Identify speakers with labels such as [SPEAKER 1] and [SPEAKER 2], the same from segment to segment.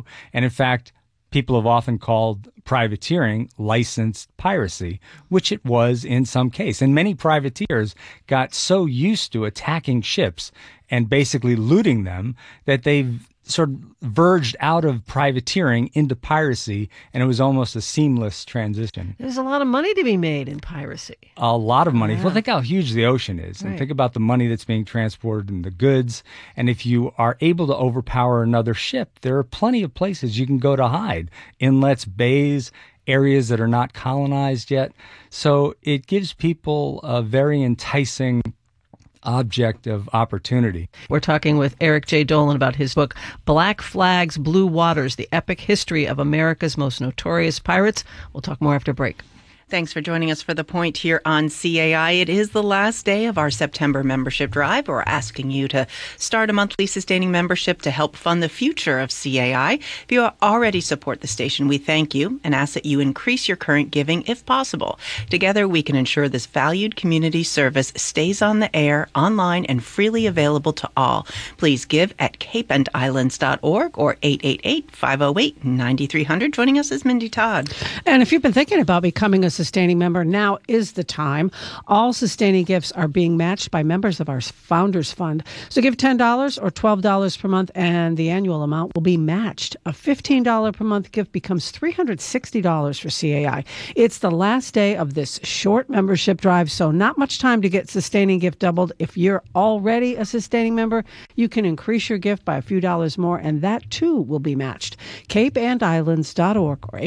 [SPEAKER 1] And in fact, people have often called privateering licensed piracy, which it was in some case. And many privateers got so used to attacking ships and basically looting them that they've sort of verged out of privateering into piracy, and it was almost a seamless transition.
[SPEAKER 2] There's a lot of money to be made in piracy.
[SPEAKER 1] A lot of money.
[SPEAKER 2] Yeah.
[SPEAKER 1] Well, think how huge the ocean is, and think about the money that's being transported and the goods. And if you are able to overpower another ship, there are plenty of places you can go to hide. Inlets, bays, areas that are not colonized yet. So it gives people a very enticing object of opportunity.
[SPEAKER 2] We're talking with Eric J. Dolin about his book, Black Flags, Blue Waters, The Epic History of America's Most Notorious Pirates. We'll talk more after break.
[SPEAKER 3] Thanks for joining us for The Point here on CAI. It is the last day of our September membership drive. We're asking you to start a monthly sustaining membership to help fund the future of CAI. If you already support the station, we thank you and ask that you increase your current giving if possible. Together, we can ensure this valued community service stays on the air, online, and freely available to all. Please give at capeandislands.org or 888-508-9300. Joining us is Mindy Todd.
[SPEAKER 4] And if you've been thinking about becoming a sustaining member, now is the time. All sustaining gifts are being matched by members of our Founders Fund. So give $10 or $12 per month and the annual amount will be matched. A $15 per month gift becomes $360 for CAI. It's the last day of this short membership drive, so not much time to get sustaining gift doubled. If you're already a sustaining member, you can increase your gift by a few dollars more, and that too will be matched. capeandislands.org or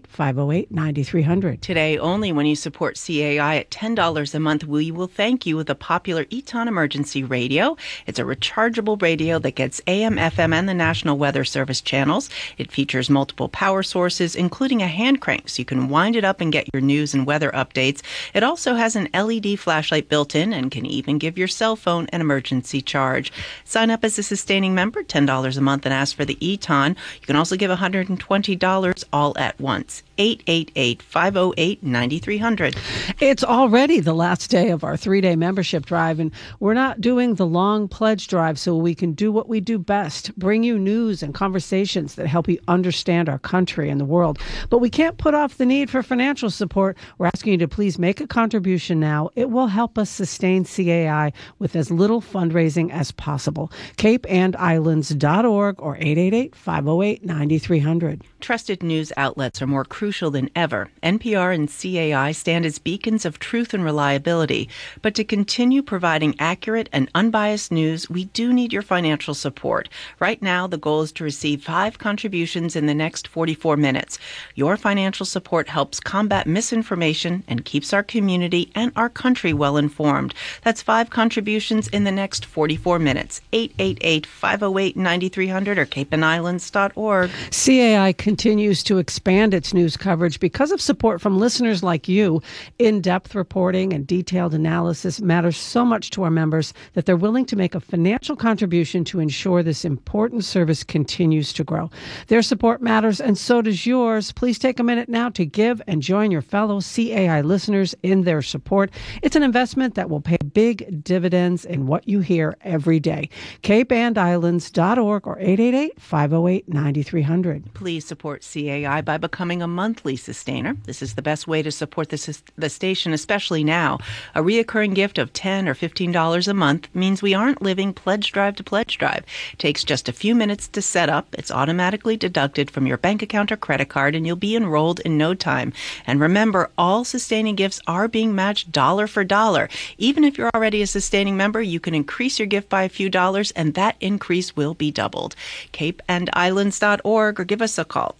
[SPEAKER 4] 888-508-9300.
[SPEAKER 3] Today, only when you support CAI at $10 a month, we will thank you with a popular Eton Emergency Radio. It's a rechargeable radio that gets AM, FM, and the National Weather Service channels. It features multiple power sources, including a hand crank, so you can wind it up and get your news and weather updates. It also has an LED flashlight built in and can even give your cell phone an emergency charge. Sign up as a sustaining member, $10 a month, and ask for the Eton. You can also give $120 all at once. 888-508-9300.
[SPEAKER 4] It's already the last day of our 3-day membership drive, and we're not doing the long pledge drive so we can do what we do best, bring you news and conversations that help you understand our country and the world. But we can't put off the need for financial support. We're asking you to please make a contribution now. It will help us sustain CAI with as little fundraising as possible. capeandislands.org or 888-508-9300.
[SPEAKER 3] Trusted news outlets are more crucial than ever. NPR and CAI stand as beacons of truth and reliability. But to continue providing accurate and unbiased news, we do need your financial support. Right now, the goal is to receive 5 contributions in the next 44 minutes. Your financial support helps combat misinformation and keeps our community and our country well informed. That's 5 contributions in the next 44 minutes. 888-508-9300 or capeandislands.org.
[SPEAKER 4] CAI continues to expand its news coverage because of support from listeners like you. In-depth reporting and detailed analysis matters so much to our members that they're willing to make a financial contribution to ensure this important service continues to grow. Their support matters, and so does yours. Please take a minute now to give and join your fellow CAI listeners in their support. It's an investment that will pay big dividends in what you hear every day. capeandislands.org or 888-508-9300.
[SPEAKER 3] Please support CAI by becoming a monthly sustainer. This is the best way to support the station, especially now. A reoccurring gift of $10 or $15 a month means we aren't living pledge drive to pledge drive. It takes just a few minutes to set up. It's automatically deducted from your bank account or credit card, and you'll be enrolled in no time. And remember, all sustaining gifts are being matched dollar for dollar. Even if you're already a sustaining member, you can increase your gift by a few dollars, and that increase will be doubled. capeandislands.org or give us a call,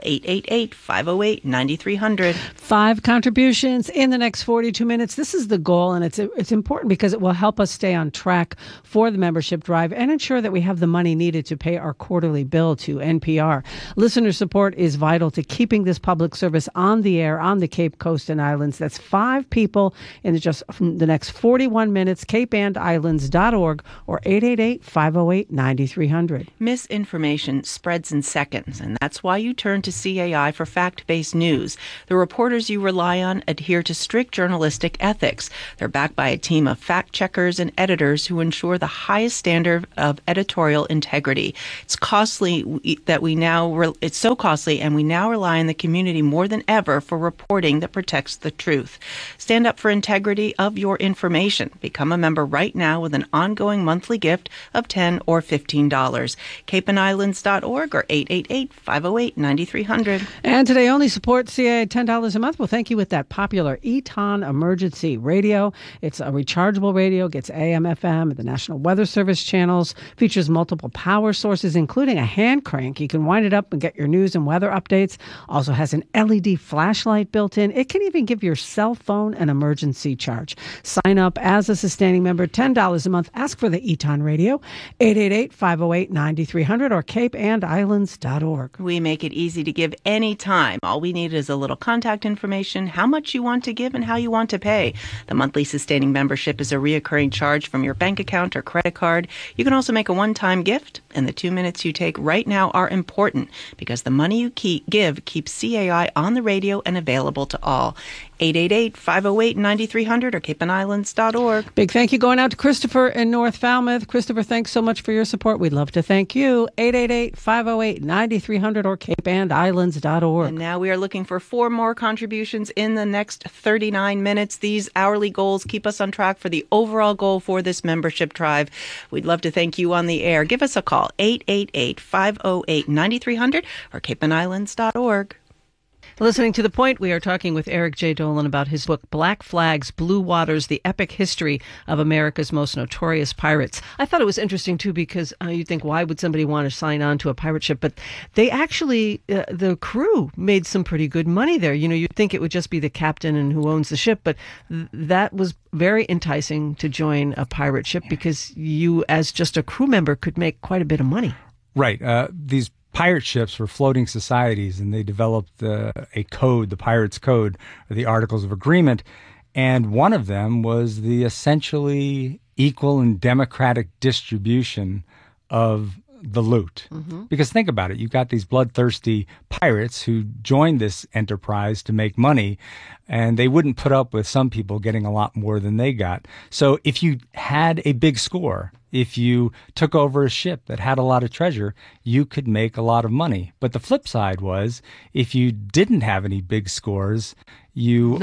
[SPEAKER 3] 888-508-9300.
[SPEAKER 4] 5 contributions in the next 42 minutes. This is the goal, and it's important because it will help us stay on track for the membership drive and ensure that we have the money needed to pay our quarterly bill to NPR. Listener support is vital to keeping this public service on the air on the Cape Coast and Islands. That's 5 people in just the next 41 minutes. capeandislands.org or 888-508-9300.
[SPEAKER 3] Misinformation spreads in seconds, and and that's why you turn to CAI for fact-based news. The reporters you rely on adhere to strict journalistic ethics. They're backed by a team of fact-checkers and editors who ensure the highest standard of editorial integrity. It's costly that it's so costly, and we now rely on the community more than ever for reporting that protects the truth. Stand up for integrity of your information. Become a member right now with an ongoing monthly gift of $10 or $15. CapeandIslands.org or 888-508-9300.
[SPEAKER 4] And today only support CAI $10 a month. We'll thank you with that popular Eton Emergency Radio. It's a rechargeable radio, gets AM, FM, the National Weather Service channels, features multiple power sources, including a hand crank. You can wind it up and get your news and weather updates. Also has an LED flashlight built in. It can even give your cell phone an emergency charge. Sign up as a sustaining member, $10 a month. Ask for the Eton Radio, 888-508-9300 or capeandislands.org.
[SPEAKER 3] We make it easy to give any time. All we need is a little contact information, how much you want to give, and how you want to pay. The monthly sustaining membership is a reoccurring charge from your bank account or credit card. You can also make a one-time gift, and the 2 minutes you take right now are important because the money you give keeps CAI on the radio and available to all. 888-508-9300 or capeandislands.org.
[SPEAKER 4] Big thank you going out to Christopher in North Falmouth. Christopher, thanks so much for your support. We'd love to thank you. 888-508-9300 or capeandislands.org.
[SPEAKER 3] And now we are looking for 4 more contributions in the next 39 minutes. These hourly goals keep us on track for the overall goal for this membership drive. We'd love to thank you on the air. Give us a call, 888-508-9300 or capeandislands.org.
[SPEAKER 2] Listening to The Point, we are talking with Eric J. Dolan about his book, Black Flags, Blue Waters, The Epic History of America's Most Notorious Pirates. I thought it was interesting, too, because you think, why would somebody want to sign on to a pirate ship? But they actually, the crew made some pretty good money there. You know, you'd think it would just be the captain and who owns the ship, but that was very enticing to join a pirate ship because you, as just a crew member, could make quite a bit of money.
[SPEAKER 1] Right. These pirate ships were floating societies, and they developed a code, the Pirates Code, or the Articles of Agreement, and one of them was the essentially equal and democratic distribution of the loot. Mm-hmm. Because think about it, you've got these bloodthirsty pirates who joined this enterprise to make money, and they wouldn't put up with some people getting a lot more than they got. So if you had a big score, if you took over a ship that had a lot of treasure, you could make a lot of money. But the flip side was, if you didn't have any big scores, nobody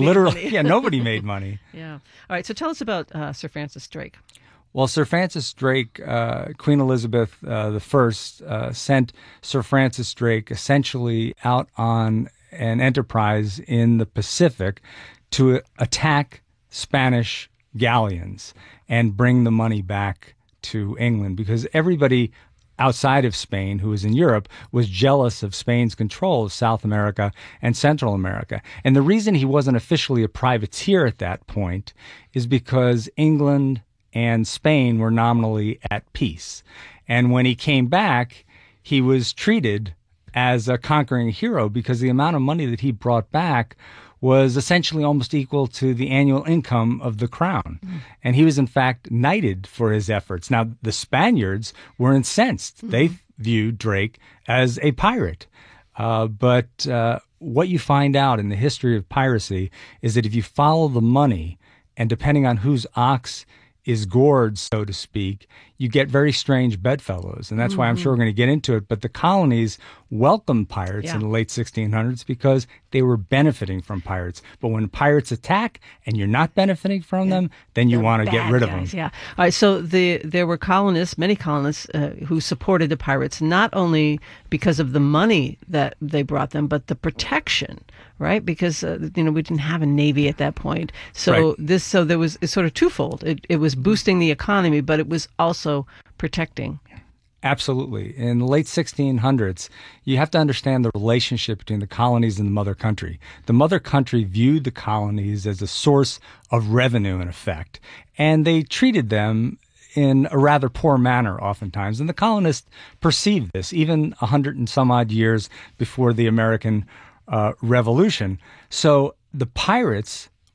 [SPEAKER 1] made money.
[SPEAKER 2] Yeah. All right. So tell us about Sir Francis Drake.
[SPEAKER 1] Well, Sir Francis Drake, Queen Elizabeth I sent Sir Francis Drake essentially out on an enterprise in the Pacific to attack Spanish galleons and bring the money back to England, because everybody outside of Spain who was in Europe was jealous of Spain's control of South America and Central America. And the reason he wasn't officially a privateer at that point is because England and Spain were nominally at peace. And when he came back, he was treated as a conquering hero because the amount of money that he brought back was essentially almost equal to the annual income of the crown. Mm. And he was, in fact, knighted for his efforts. Now, the Spaniards were incensed. Mm-hmm. They viewed Drake as a pirate. But what you find out in the history of piracy is that if you follow the money, and depending on whose ox is gored, so to speak, you get very strange bedfellows. And that's why I'm sure we're going to get into it. But the colonies welcomed pirates in the late 1600s because they were benefiting from pirates. But when pirates attack and you're not benefiting from them, then you want to get rid of them.
[SPEAKER 2] Yeah. All right. So there were colonists, many colonists, who supported the pirates, not only because of the money that they brought them, but the protection, right? Because, we didn't have a navy at that point. So there was, it's sort of twofold. It was boosting the economy, but it was also protecting.
[SPEAKER 1] Absolutely. In the late 1600s, you have to understand the relationship between the colonies and the mother country. The mother country viewed the colonies as a source of revenue, in effect, and they treated them in a rather poor manner oftentimes. And the colonists perceived this even 100 and some odd years before the American Revolution. So the pirates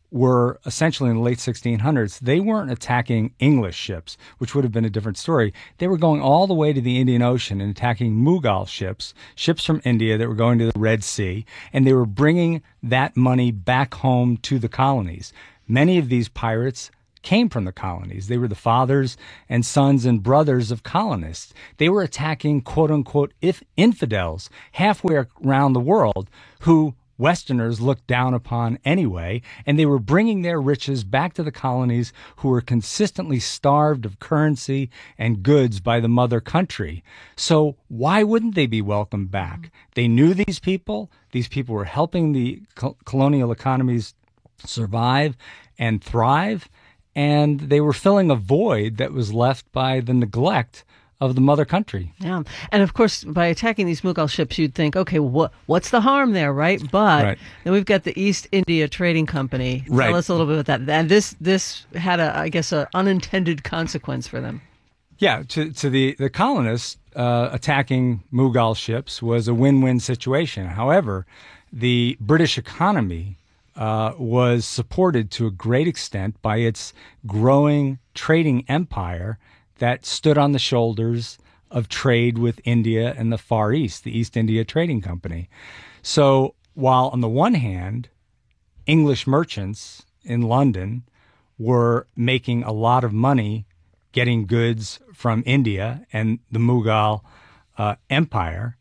[SPEAKER 1] were essentially in the late 1600s, they weren't attacking English ships, which would have been a different story. They were going all the way to the Indian Ocean and attacking Mughal ships, ships from India that were going to the Red Sea, and they were bringing that money back home to the colonies. Many of these pirates came from the colonies. They were the fathers and sons and brothers of colonists. They were attacking, quote unquote, infidels halfway around the world who Westerners looked down upon anyway, and they were bringing their riches back to the colonies who were consistently starved of currency and goods by the mother country. So why wouldn't they be welcomed back? They knew these people. These people were helping the colonial economies survive and thrive, and they were filling a void that was left by the neglect of the mother country.
[SPEAKER 2] Yeah. And of course, by attacking these Mughal ships, you'd think, okay, what's the harm there, right? But then we've got the East India Trading Company.
[SPEAKER 1] Right.
[SPEAKER 2] Tell us a little bit about that. And this had an unintended consequence for them.
[SPEAKER 1] Yeah, to the colonists, attacking Mughal ships was a win-win situation. However, the British economy was supported to a great extent by its growing trading empire that stood on the shoulders of trade with India and the Far East, the East India Trading Company. So while on the one hand, English merchants in London were making a lot of money getting goods from India and the Mughal Empire,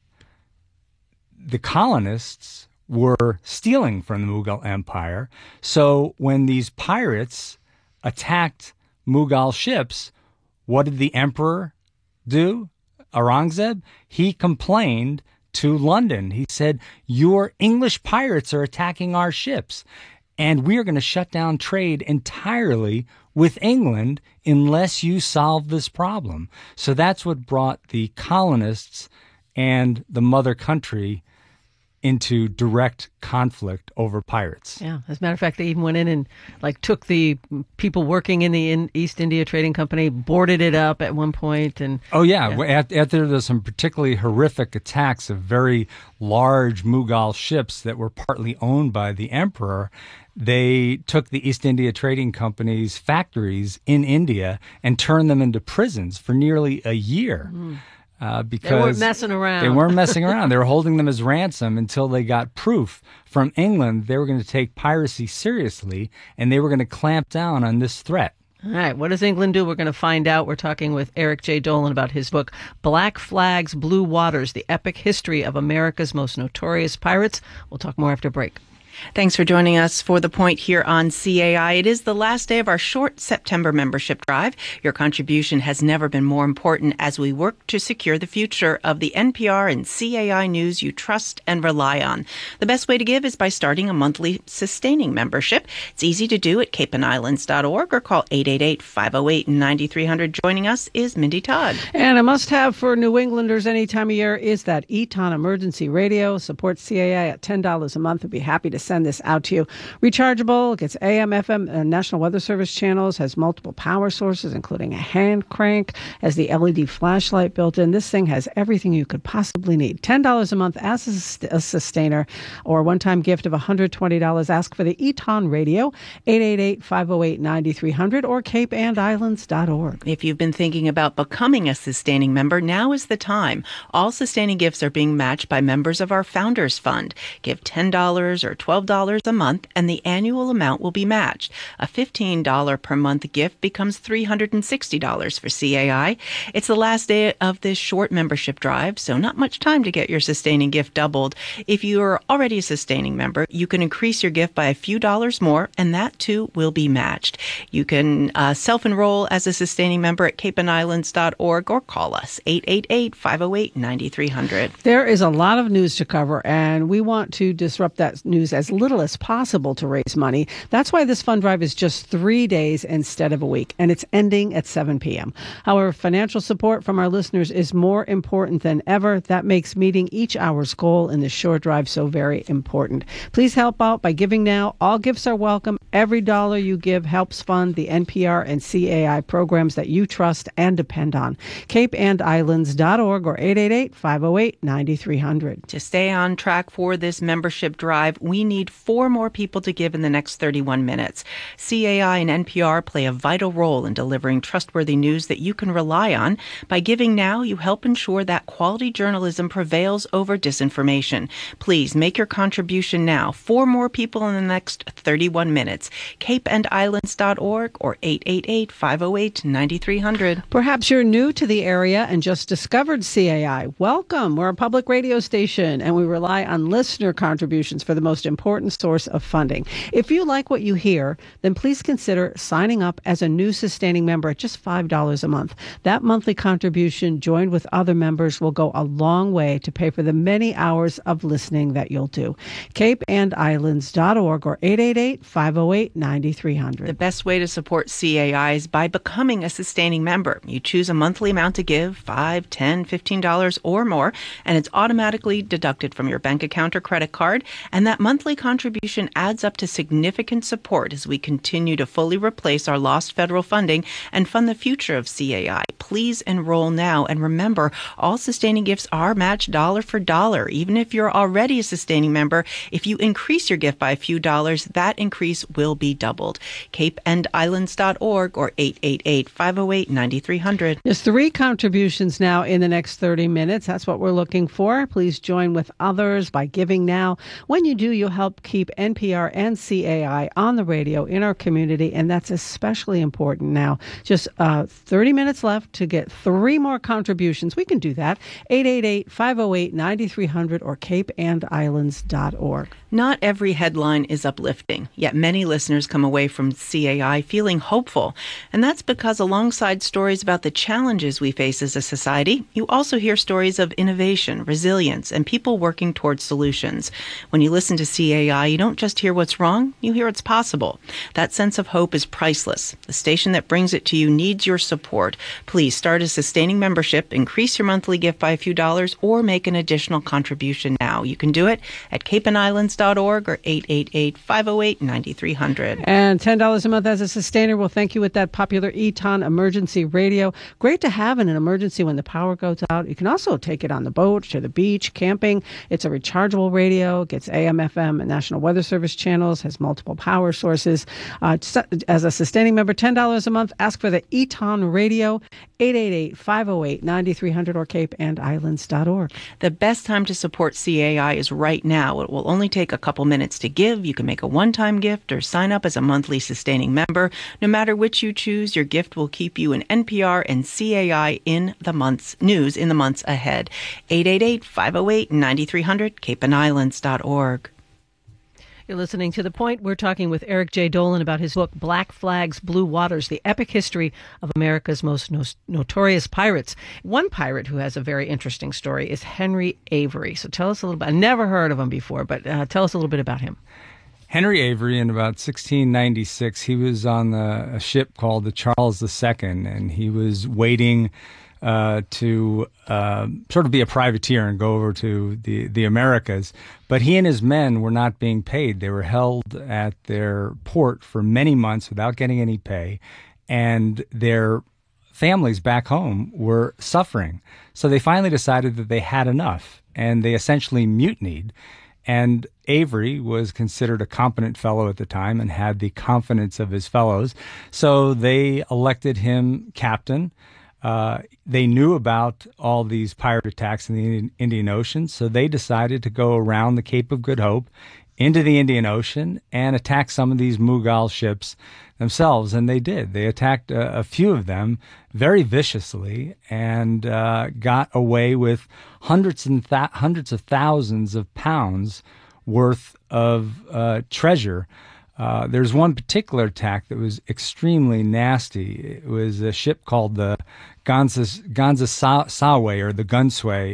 [SPEAKER 1] the colonists were stealing from the Mughal Empire. So when these pirates attacked Mughal ships, what did the emperor do? Aurangzeb? He complained to London. He said, your English pirates are attacking our ships, and we are going to shut down trade entirely with England unless you solve this problem. So that's what brought the colonists and the mother country into direct conflict over pirates.
[SPEAKER 2] Yeah. As a matter of fact, they even went in and took the people working in the East India Trading Company, boarded it up at one point. And
[SPEAKER 1] after there's some particularly horrific attacks of very large Mughal ships that were partly owned by the emperor, they took the East India Trading Company's factories in India and turned them into prisons for nearly a year. Because
[SPEAKER 2] they weren't messing around.
[SPEAKER 1] They weren't messing around. They were holding them as ransom until they got proof from England they were going to take piracy seriously, and they were going to clamp down on this threat.
[SPEAKER 2] All right. What does England do? We're going to find out. We're talking with Eric J. Dolin about his book, Black Flags, Blue Waters, The Epic History of America's Most Notorious Pirates. We'll talk more after break.
[SPEAKER 3] Thanks for joining us for The Point here on CAI. It is the last day of our short September membership drive. Your contribution has never been more important as we work to secure the future of the NPR and CAI news you trust and rely on. The best way to give is by starting a monthly sustaining membership. It's easy to do at capeandislands.org or call 888-508-9300. Joining us is Mindy Todd.
[SPEAKER 4] And a must-have for New Englanders any time of year is that Eton Emergency Radio. Support CAI at $10 a month. We'd be happy to send this out to you. Rechargeable, gets AM, FM, National Weather Service channels, has multiple power sources, including a hand crank, has the LED flashlight built in. This thing has everything you could possibly need. $10 a month as a sustainer, or a one-time gift of $120. Ask for the Eton Radio, 888-508-9300, or capeandislands.org.
[SPEAKER 3] If you've been thinking about becoming a sustaining member, now is the time. All sustaining gifts are being matched by members of our Founders Fund. Give $10 or $12 a month, and the annual amount will be matched. A $15 per month gift becomes $360 for CAI. It's the last day of this short membership drive, so not much time to get your sustaining gift doubled. If you are already a sustaining member, you can increase your gift by a few dollars more, and that too will be matched. You can self-enroll as a sustaining member at capeandislands.org or call us 888-508-9300.
[SPEAKER 4] There is a lot of news to cover, and we want to disrupt that news as little as possible to raise money. That's why this fund drive is just 3 days instead of a week, and it's ending at 7 p.m. However, financial support from our listeners is more important than ever. That makes meeting each hour's goal in the short drive so very important. Please help out by giving now. All gifts are welcome. Every dollar you give helps fund the NPR and CAI programs that you trust and depend on. capeandislands.org or 888-508-9300.
[SPEAKER 3] To stay on track for this membership drive, we need 4 more people to give in the next 31 minutes. CAI and NPR play a vital role in delivering trustworthy news that you can rely on. By giving now, you help ensure that quality journalism prevails over disinformation. Please make your contribution now. 4 more people in the next 31 minutes. CapeAndIslands.org or 888-508-9300.
[SPEAKER 4] Perhaps you're new to the area and just discovered CAI. Welcome. We're a public radio station, and we rely on listener contributions for the most important source of funding. If you like what you hear, then please consider signing up as a new sustaining member at just $5 a month. That monthly contribution, joined with other members, will go a long way to pay for the many hours of listening that you'll do. CapeAndIslands.org or 888-508-9300.
[SPEAKER 3] The best way to support CAI is by becoming a sustaining member. You choose a monthly amount to give, $5, $10, $15 or more, and it's automatically deducted from your bank account or credit card. And that monthly contribution adds up to significant support as we continue to fully replace our lost federal funding and fund the future of CAI. Please enroll now. And remember, all sustaining gifts are matched dollar for dollar. Even if you're already a sustaining member, if you increase your gift by a few dollars, that increase will be doubled. CapeAndIslands.org or 888-508-9300.
[SPEAKER 4] There's 3 contributions now in the next 30 minutes. That's what we're looking for. Please join with others by giving now. When you do, you'll help keep NPR and CAI on the radio in our community, and that's especially important now. Just 30 minutes left to get 3 more contributions. We can do that. 888-508-9300 or CapeAndIslands.org.
[SPEAKER 3] Not every headline is uplifting, yet many listeners come away from CAI feeling hopeful. And that's because alongside stories about the challenges we face as a society, you also hear stories of innovation, resilience, and people working towards solutions. When you listen to CAI, you don't just hear what's wrong, you hear what's possible. That sense of hope is priceless. The station that brings it to you needs your support. Please start a sustaining membership, increase your monthly gift by a few dollars, or make an additional contribution now. You can do it at CapeAndIslands.org or 888-508-9300.
[SPEAKER 4] And $10 a month as a sustainer will thank you with that popular Eton emergency radio. Great to have in an emergency when the power goes out. You can also take it on the boat, to the beach, camping. It's a rechargeable radio, gets AM, FM, and National Weather Service channels, has multiple power sources. As a sustaining member, $10 a month. Ask for the Eton radio, 888-508-9300 or CapeAndIslands.org.
[SPEAKER 3] The best time to support CAI is right now. It will only take a couple minutes to give. You can make a one-time gift or sign up as a monthly sustaining member. No matter which you choose, your gift will keep you in NPR and CAI in the months ahead. 888-508-9300, CapeAndIslands.org.
[SPEAKER 2] You're listening to The Point. We're talking with Eric J. Dolin about his book, Black Flags, Blue Waters, The Epic History of America's Most Notorious Pirates. One pirate who has a very interesting story is Henry Avery. So tell us a little bit. I never heard of him before, but tell us a little bit about him.
[SPEAKER 1] Henry Avery, in about 1696, he was on a ship called the Charles II, and he was waiting to sort of be a privateer and go over to the Americas. But he and his men were not being paid. They were held at their port for many months without getting any pay, and their families back home were suffering. So they finally decided that they had enough, and they essentially mutinied. And Avery was considered a competent fellow at the time and had the confidence of his fellows. So they elected him captain. They knew about all these pirate attacks in the Indian Ocean, so they decided to go around the Cape of Good Hope into the Indian Ocean and attack some of these Mughal ships themselves. And they did. They attacked a few of them very viciously and got away with hundreds of thousands of pounds worth of treasure. There's one particular attack that was extremely nasty. It was a ship called the Gansasawe, or the Gunsway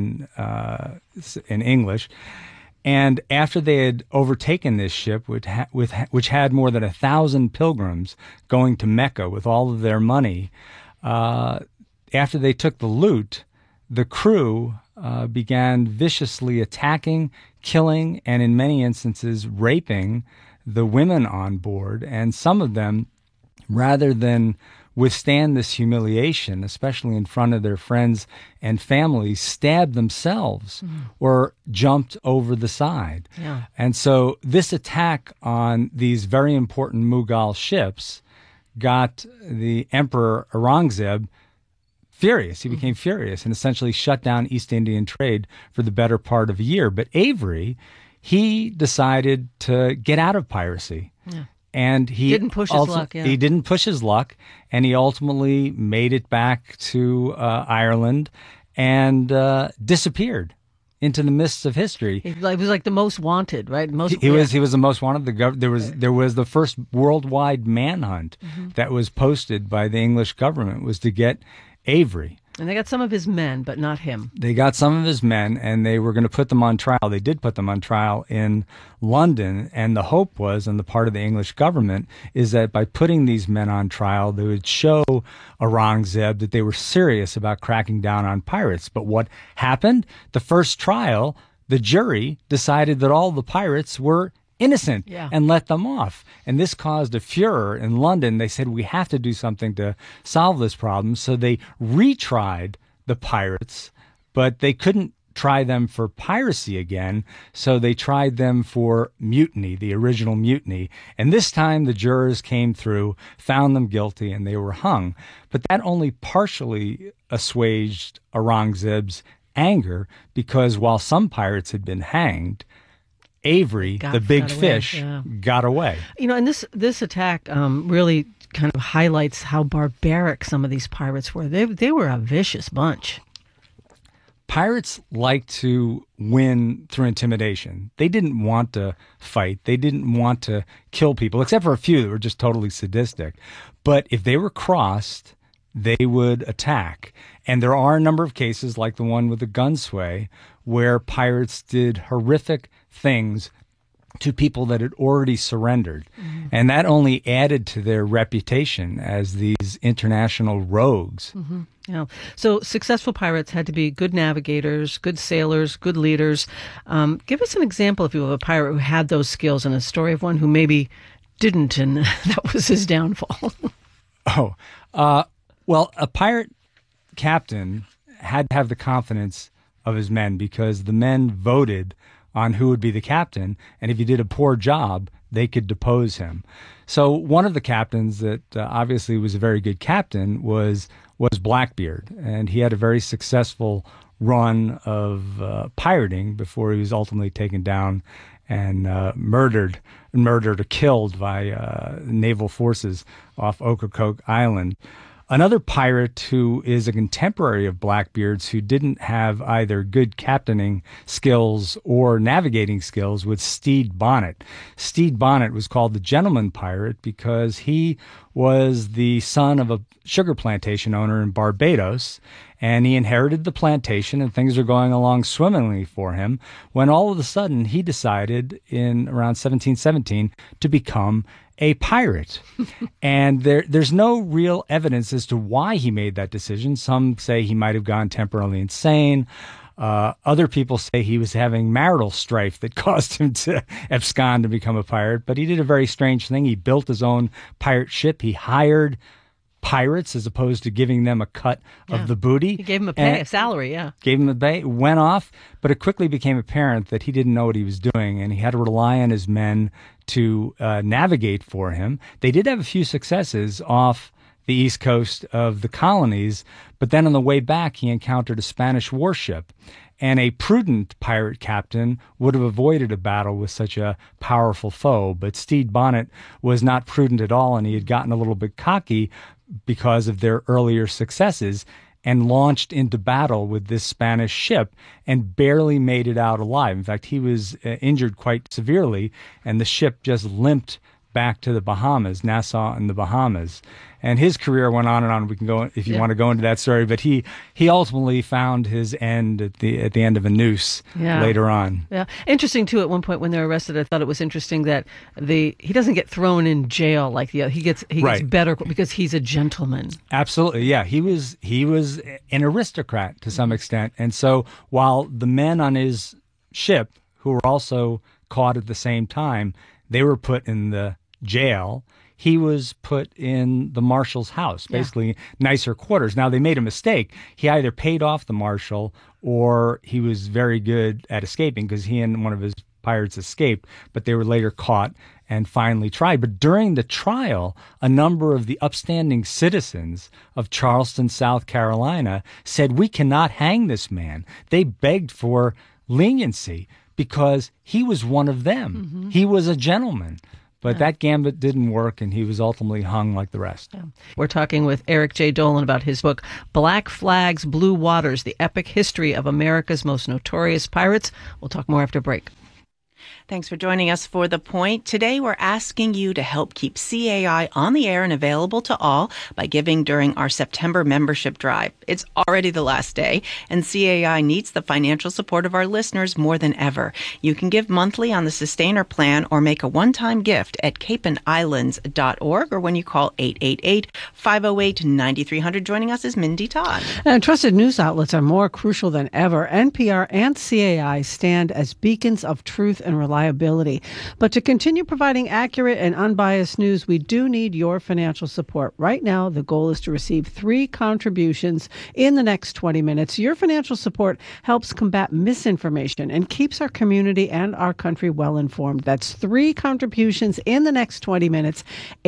[SPEAKER 1] in English. And after they had overtaken this ship, which had more than 1,000 pilgrims going to Mecca with all of their money, after they took the loot, the crew began viciously attacking, killing, and in many instances raping the women on board. And some of them, rather than withstand this humiliation, especially in front of their friends and families, stabbed themselves or jumped over the side.
[SPEAKER 2] Yeah.
[SPEAKER 1] And so this attack on these very important Mughal ships got the Emperor Aurangzeb furious. He became furious and essentially shut down East Indian trade for the better part of a year. But Avery, he decided to get out of piracy.
[SPEAKER 2] Yeah.
[SPEAKER 1] And he
[SPEAKER 2] didn't push his luck. Yeah.
[SPEAKER 1] He didn't push his luck, and he ultimately made it back to Ireland and disappeared into the mists of history.
[SPEAKER 2] He was like the most wanted, right?
[SPEAKER 1] He was the most wanted. There was the first worldwide manhunt that was posted by the English government was to get Avery.
[SPEAKER 2] And they got some of his men, but not him.
[SPEAKER 1] They got some of his men, and they were going to put them on trial. They did put them on trial in London, and the hope was, on the part of the English government, is that by putting these men on trial, they would show Aurangzeb that they were serious about cracking down on pirates. But what happened? The first trial, the jury decided that all the pirates were innocent and let them off. And this caused a furor in London. They said, we have to do something to solve this problem. So they retried the pirates, but they couldn't try them for piracy again. So they tried them for mutiny, the original mutiny. And this time the jurors came through, found them guilty, and they were hung. But that only partially assuaged Aurangzeb's anger, because while some pirates had been hanged, Avery, the big fish, got away.
[SPEAKER 2] You know, and this attack really kind of highlights how barbaric some of these pirates were. They were a vicious bunch.
[SPEAKER 1] Pirates like to win through intimidation. They didn't want to fight. They didn't want to kill people, except for a few that were just totally sadistic. But if they were crossed, they would attack. And there are a number of cases, like the one with the Gunsway, where pirates did horrific things to people that had already surrendered. And that only added to their reputation as these international rogues.
[SPEAKER 2] Yeah. So successful pirates had to be good navigators, good sailors, good leaders. Give us an example, if you will, of a pirate who had those skills and a story of one who maybe didn't, and that was his downfall.
[SPEAKER 1] Well, a pirate captain had to have the confidence of his men, because the men voted on who would be the captain, and if he did a poor job, they could depose him. So one of the captains that obviously was a very good captain was Blackbeard, and he had a very successful run of pirating before he was ultimately taken down and murdered or killed by naval forces off Ocracoke Island. Another pirate who is a contemporary of Blackbeard's, who didn't have either good captaining skills or navigating skills, was Stede Bonnet. Stede Bonnet was called the gentleman pirate because he was the son of a sugar plantation owner in Barbados, and he inherited the plantation, and things were going along swimmingly for him, when all of a sudden he decided in around 1717 to become a pirate. And there's no real evidence as to why he made that decision. Some say he might have gone temporarily insane. Other people say he was having marital strife that caused him to abscond and become a pirate. But he did a very strange thing. He built his own pirate ship. He hired pirates as opposed to giving them a cut of the booty.
[SPEAKER 2] He gave him a salary,
[SPEAKER 1] Gave him a pay, went off, but it quickly became apparent that he didn't know what he was doing, and he had to rely on his men to navigate for him. They did have a few successes off the east coast of the colonies, but then on the way back, he encountered a Spanish warship. And a prudent pirate captain would have avoided a battle with such a powerful foe. But Stede Bonnet was not prudent at all, and he had gotten a little bit cocky because of their earlier successes, and launched into battle with this Spanish ship and barely made it out alive. In fact, he was injured quite severely, and the ship just limped back to the Bahamas, Nassau and the Bahamas. And his career went on and on. We can go if you want to go into that story, but he ultimately found his end at the end of a noose later on.
[SPEAKER 2] Yeah, interesting too. At one point when they were arrested, I thought it was interesting that he doesn't get thrown in jail like the other. He gets better because he's a gentleman.
[SPEAKER 1] Absolutely, yeah. He was an aristocrat to some extent, and so while the men on his ship, who were also caught at the same time, they were put in the jail. he was put in the marshal's house, basically nicer quarters. Now, they made a mistake. He either paid off the marshal or he was very good at escaping, because he and one of his pirates escaped, but they were later caught and finally tried. But during the trial, a number of the upstanding citizens of Charleston, South Carolina, said, we cannot hang this man. They begged for leniency because he was one of them. Mm-hmm. He was a gentleman. But that gambit didn't work, and he was ultimately hung like the rest. Yeah.
[SPEAKER 2] We're talking with Eric J. Dolin about his book, Black Flags, Blue Waters, The Epic History of America's Most Notorious Pirates. We'll talk more after break.
[SPEAKER 3] Thanks for joining us for The Point. Today, we're asking you to help keep CAI on the air and available to all by giving during our September membership drive. It's already the last day, and CAI needs the financial support of our listeners more than ever. You can give monthly on the Sustainer plan or make a one-time gift at capeandislands.org or when you call 888-508-9300. Joining us is Mindy Todd.
[SPEAKER 4] And trusted news outlets are more crucial than ever. NPR and CAI stand as beacons of truth and reliability. But to continue providing accurate and unbiased news, we do need your financial support. Right now, the goal is to receive 3 contributions in the next 20 minutes. Your financial support helps combat misinformation and keeps our community and our country well informed. That's 3 contributions in the next 20 minutes.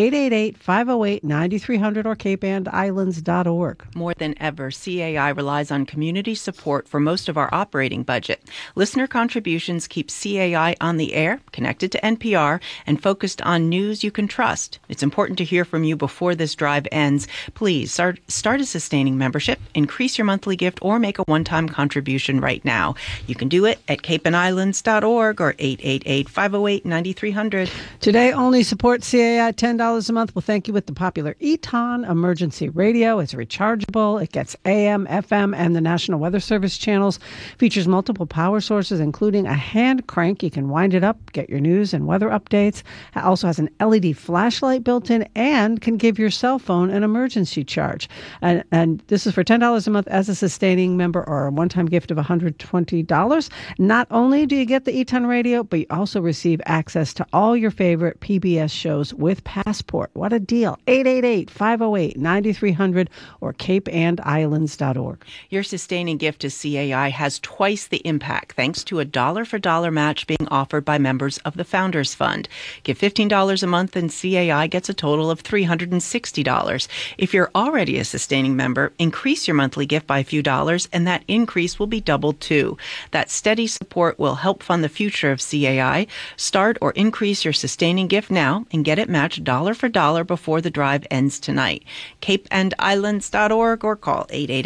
[SPEAKER 4] 888-508-9300 or capeandislands.org.
[SPEAKER 3] More than ever, CAI relies on community support for most of our operating budget. Listener contributions keep CAI on the air, connected to NPR, and focused on news you can trust. It's important to hear from you before this drive ends. Please start a sustaining membership, increase your monthly gift, or make a one-time contribution right now. You can do it at capeandislands.org or 888-508-9300.
[SPEAKER 4] Today, only support CAI at $10 a month. We'll thank you with the popular Eton Emergency Radio. It's rechargeable. It gets AM, FM, and the National Weather Service channels. Features multiple power sources, including a hand crank. You can wind it up, get your news and weather updates. It also has an LED flashlight built in and can give your cell phone an emergency charge. And this is for $10 a month as a sustaining member or a one-time gift of $120. Not only do you get the Eton Radio, but you also receive access to all your favorite PBS shows with Passport. What a deal. 888-508-9300 or capeandislands.org.
[SPEAKER 3] Your sustaining gift to CAI has twice the impact thanks to a dollar-for-dollar match being offered by members of the Founders Fund. Give $15 a month and CAI gets a total of $360. If you're already a sustaining member, increase your monthly gift by a few dollars and that increase will be doubled too. That steady support will help fund the future of CAI. Start or increase your sustaining gift now and get it matched dollar for dollar before the drive ends tonight. capeandislands.org or call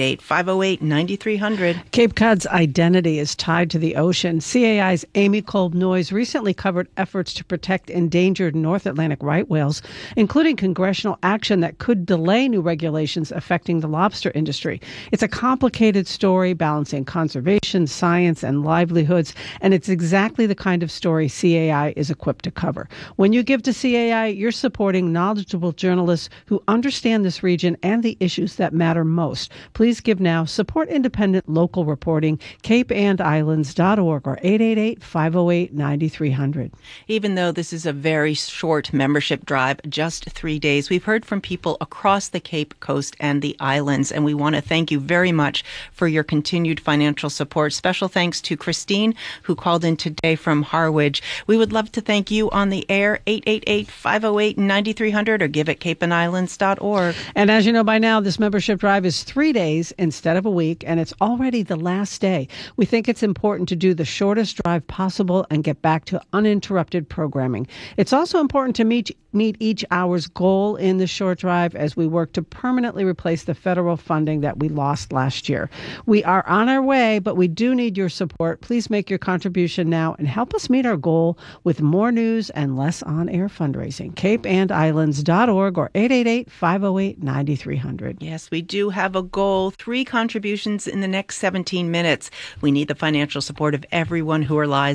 [SPEAKER 3] 888-508-9300.
[SPEAKER 4] Cape Cod's identity is tied to the ocean. CAI's Amy Kolb Noyes recently covered efforts to protect endangered North Atlantic right whales, including congressional action that could delay new regulations affecting the lobster industry. It's a complicated story balancing conservation, science, and livelihoods, and it's exactly the kind of story CAI is equipped to cover. When you give to CAI, you're supporting knowledgeable journalists who understand this region and the issues that matter most. Please give now. Support independent local reporting. capeandislands.org or 888-508-9300.
[SPEAKER 3] Even though this is a very short membership drive, just 3 days, we've heard from people across the Cape Coast and the islands, and we want to thank you very much for your continued financial support. Special thanks to Christine, who called in today from Harwich. We would love to thank you on the air, 888-508-9300, or give at capeandislands.org.
[SPEAKER 4] And as you know by now, this membership drive is 3 days instead of a week, and it's already the last day. We think it's important to do the shortest drive possible and get back to uninterrupted programming. It's also important to meet each hour's goal in the short drive as we work to permanently replace the federal funding that we lost last year. We are on our way, but we do need your support. Please make your contribution now and help us meet our goal with more news and less on-air fundraising. capeandislands.org or 888-508-9300.
[SPEAKER 3] Yes, we do have a goal. 3 contributions in the next 17 minutes. We need the financial support of everyone who relies on CAI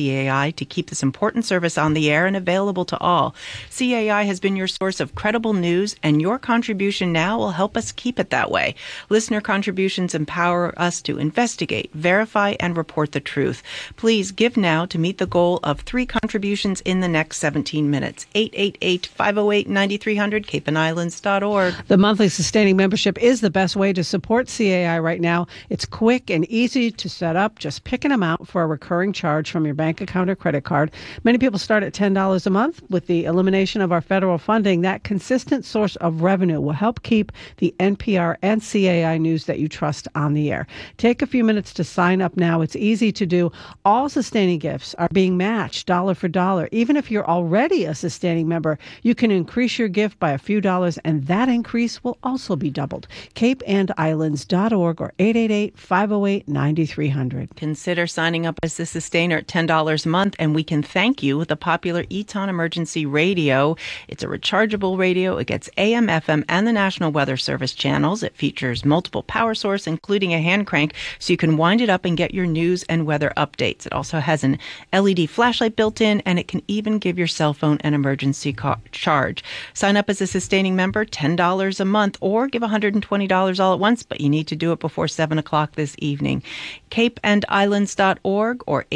[SPEAKER 3] CAI to keep this important service on the air and available to all. CAI has been your source of credible news, and your contribution now will help us keep it that way. Listener contributions empower us to investigate, verify, and report the truth. Please give now to meet the goal of 3 contributions in the next 17 minutes. 888-508-9300, capeandislands.org.
[SPEAKER 4] The monthly sustaining membership is the best way to support CAI right now. It's quick and easy to set up, just pick an amount for a recurring charge from your bank account or credit card. Many people start at $10 a month. With the elimination of our federal funding, that consistent source of revenue will help keep the NPR and CAI news that you trust on the air. Take a few minutes to sign up now. It's easy to do. All sustaining gifts are being matched dollar for dollar. Even if you're already a sustaining member, you can increase your gift by a few dollars, and that increase will also be doubled. capeandislands.org or 888-508-9300.
[SPEAKER 3] Consider signing up as a sustainer at $10 a month, and we can thank you with the popular Eton Emergency Radio. It's a rechargeable radio. It gets AM, FM, and the National Weather Service channels. It features multiple power source, including a hand crank, so you can wind it up and get your news and weather updates. It also has an LED flashlight built in, and it can even give your cell phone an emergency charge. Sign up as a sustaining member, $10 a month, or give $120 all at once, but you need to do it before 7 o'clock this evening. capeandislands.org or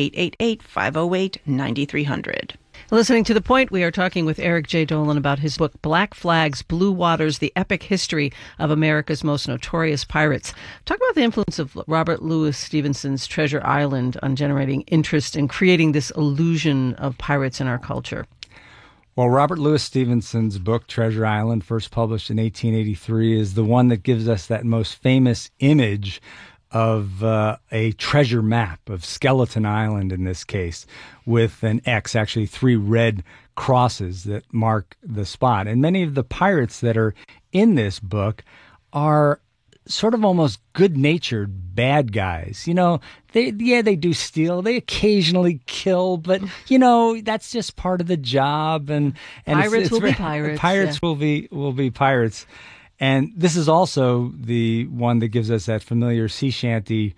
[SPEAKER 3] 888-508-9300.
[SPEAKER 2] Listening to The Point, we are talking with Eric J. Dolin about his book, Black Flags, Blue Waters, The Epic History of America's Most Notorious Pirates. Talk about the influence of Robert Louis Stevenson's Treasure Island on generating interest in creating this illusion of pirates in our culture.
[SPEAKER 1] Well, Robert Louis Stevenson's book, Treasure Island, first published in 1883, is the one that gives us that most famous image of a treasure map of Skeleton Island in this case, with an X, actually 3 red crosses that mark the spot. And many of the pirates that are in this book are sort of almost good-natured bad guys. You know, they do steal, they occasionally kill, but that's just part of the job. And
[SPEAKER 2] pirates will be pirates.
[SPEAKER 1] Pirates will be pirates. And this is also the one that gives us that familiar sea shanty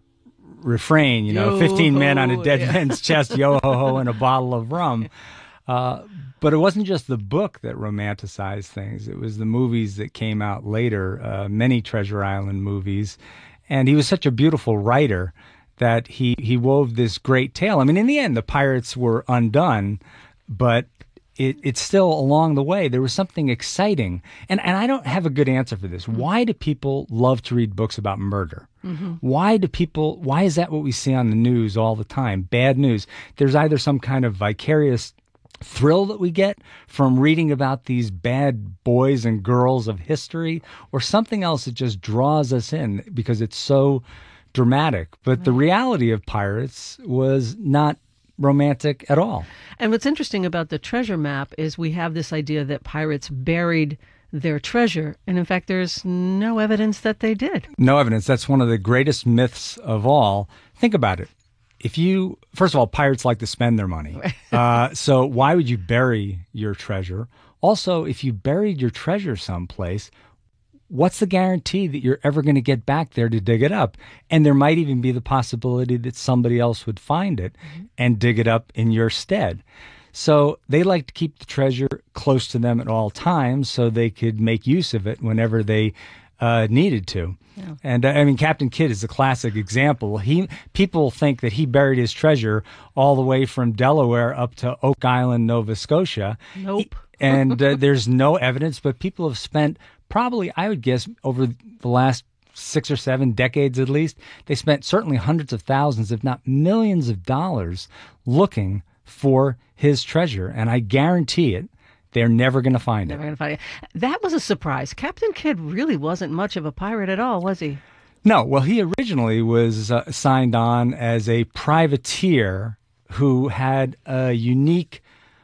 [SPEAKER 1] refrain, 15 men on a dead man's chest, yo-ho-ho, and a bottle of rum. But it wasn't just the book that romanticized things. It was the movies that came out later, many Treasure Island movies. And he was such a beautiful writer that he wove this great tale. I mean, in the end, the pirates were undone, but it's still along the way. There was something exciting. And I don't have a good answer for this. Why do people love to read books about murder? Mm-hmm. Why is that what we see on the news all the time? Bad news. There's either some kind of vicarious thrill that we get from reading about these bad boys and girls of history, or something else that just draws us in because it's so dramatic. But the reality of pirates was not romantic at all.
[SPEAKER 2] And what's interesting about the treasure map is we have this idea that pirates buried their treasure, and in fact there's no evidence that they did.
[SPEAKER 1] No evidence. That's one of the greatest myths of all. Think about it. First of all, pirates like to spend their money. So why would you bury your treasure? Also, if you buried your treasure someplace, what's the guarantee that you're ever going to get back there to dig it up? And there might even be the possibility that somebody else would find it and dig it up in your stead. So they like to keep the treasure close to them at all times so they could make use of it whenever they needed to. Yeah. And Captain Kidd is a classic example. People think that he buried his treasure all the way from Delaware up to Oak Island, Nova Scotia.
[SPEAKER 2] Nope.
[SPEAKER 1] There's no evidence, but people have spent probably, I would guess, over the last 6 or 7 decades at least, they spent certainly hundreds of thousands, if not millions of dollars looking for his treasure. And I guarantee it, they're never going to find it.
[SPEAKER 2] That was a surprise. Captain Kidd really wasn't much of a pirate at all, was he?
[SPEAKER 1] No. Well, he originally was signed on as a privateer who had a unique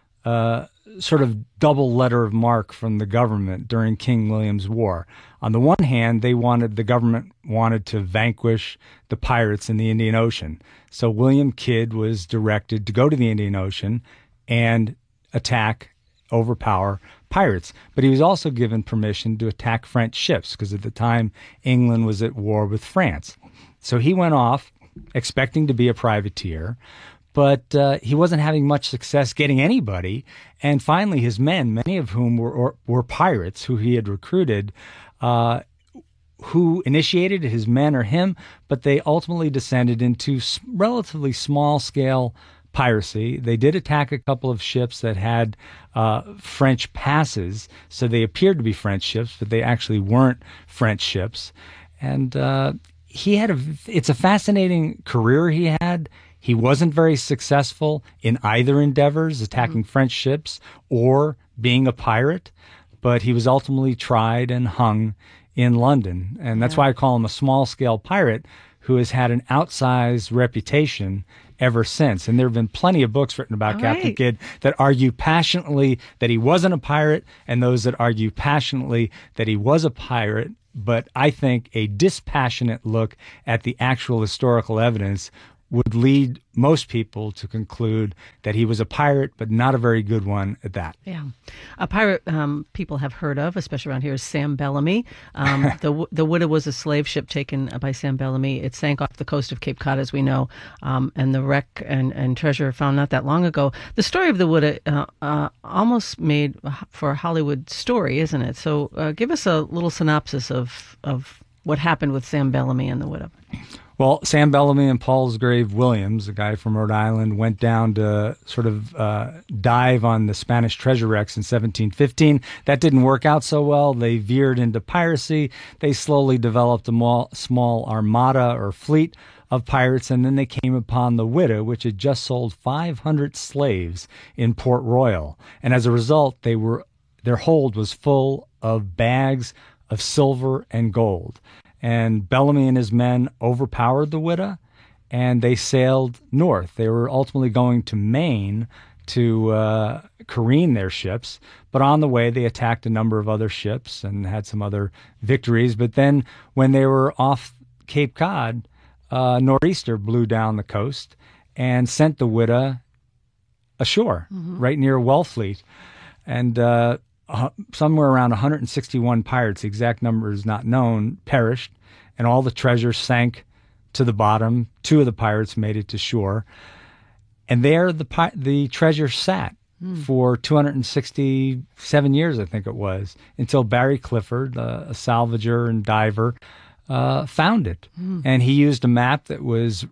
[SPEAKER 1] sort of double letter of mark from the government during King William's War. On the one hand, the government wanted to vanquish the pirates in the Indian Ocean. So William Kidd was directed to go to the Indian Ocean and overpower pirates. But he was also given permission to attack French ships because at the time England was at war with France. So he went off expecting to be a privateer, but he wasn't having much success getting anybody. And finally, his men, many of whom were pirates who he had recruited, who initiated his men or him, but they ultimately descended into relatively small-scale piracy. They did attack a couple of ships that had French passes, so they appeared to be French ships, but they actually weren't French ships. And it's a fascinating career he had. He wasn't very successful in either endeavors, attacking French ships or being a pirate, but he was ultimately tried and hung in London. And that's why I call him a small-scale pirate who has had an outsized reputation ever since. And there have been plenty of books written about Captain Kidd that argue passionately that he wasn't a pirate, and those that argue passionately that he was a pirate. But I think a dispassionate look at the actual historical evidence would lead most people to conclude that he was a pirate, but not a very good one at that.
[SPEAKER 2] Yeah. A pirate people have heard of, especially around here, is Sam Bellamy. The Whydah was a slave ship taken by Sam Bellamy. It sank off the coast of Cape Cod, as we know, and the wreck and treasure found not that long ago. The story of the Whydah almost made for a Hollywood story, isn't it? So give us a little synopsis of what happened with Sam Bellamy and the Whydah.
[SPEAKER 1] Well, Sam Bellamy and Palsgrave Williams, a guy from Rhode Island, went down to sort of dive on the Spanish treasure wrecks in 1715. That didn't work out so well. They veered into piracy. They slowly developed a small armada or fleet of pirates, and then they came upon the Whydah, which had just sold 500 slaves in Port Royal. And as a result, their hold was full of bags of silver and gold. And Bellamy and his men overpowered the Whydah, and they sailed north. They were ultimately going to Maine to careen their ships, but on the way they attacked a number of other ships and had some other victories. But then when they were off Cape Cod, a nor'easter blew down the coast and sent the Whydah ashore, right near Wellfleet. And somewhere around 161 pirates, the exact number is not known, perished, and all the treasure sank to the bottom. 2 of the pirates made it to shore. And there the treasure sat for 267 years, I think it was, until Barry Clifford, a salvager and diver, found it. And he used a map that was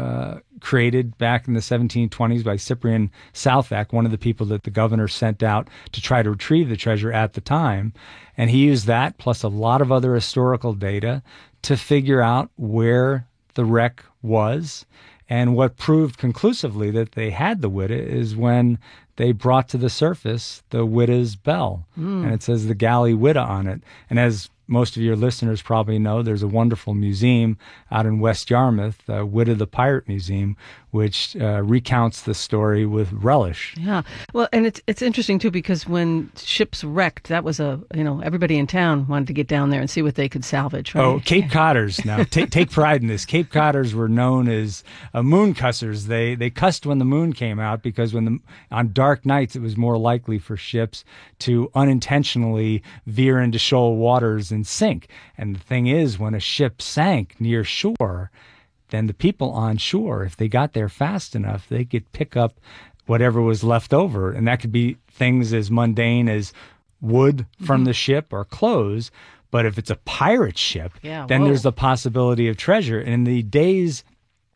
[SPEAKER 1] created back in the 1720s by Cyprian Southak, one of the people that the governor sent out to try to retrieve the treasure at the time. And he used that, plus a lot of other historical data, to figure out where the wreck was. And what proved conclusively that they had the Whydah is when they brought to the surface the Whydah's bell. And it says the galley Whydah on it. And as most of your listeners probably know, there's a wonderful museum out in West Yarmouth, Whydah the Pirate Museum, which recounts the story with relish.
[SPEAKER 2] Yeah, well, and it's interesting too, because when ships wrecked, that was everybody in town wanted to get down there and see what they could salvage. Right?
[SPEAKER 1] Oh, Cape Codders! Now take pride in this. Cape Codders were known as moon cussers. They cussed when the moon came out because on dark nights it was more likely for ships to unintentionally veer into shoal waters and sink. And the thing is, when a ship sank near shore, then the people on shore, if they got there fast enough, they could pick up whatever was left over. And that could be things as mundane as wood from the ship or clothes. But if it's a pirate ship, then there's the possibility of treasure. And in the days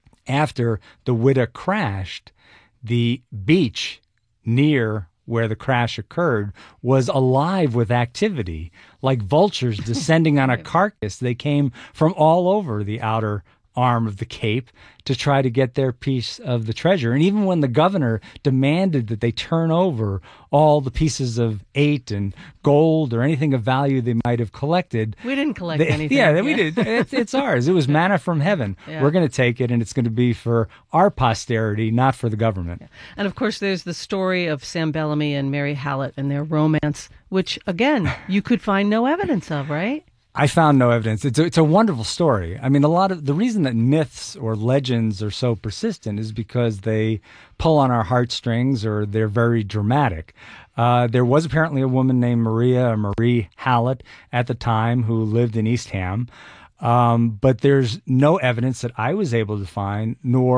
[SPEAKER 1] after the Whydah crashed, the beach near where the crash occurred was alive with activity. Like vultures descending on a carcass, they came from all over the outer arm of the Cape to try to get their piece of the treasure. And even when the governor demanded that they turn over all the pieces of eight and gold or anything of value they might have collected.
[SPEAKER 2] We didn't collect anything.
[SPEAKER 1] Yeah, we did. It's ours. It was manna from heaven. Yeah. We're going to take it, and it's going to be for our posterity, not for the government. Yeah.
[SPEAKER 2] And of course, there's the story of Sam Bellamy and Mary Hallett and their romance, which, again, you could find no evidence of, right?
[SPEAKER 1] I found no evidence. It's a wonderful story. I mean, a lot of the reason that myths or legends are so persistent is because they pull on our heartstrings or they're very dramatic. There was apparently a woman named Marie Hallett at the time who lived in Eastham, but there's no evidence that I was able to find, nor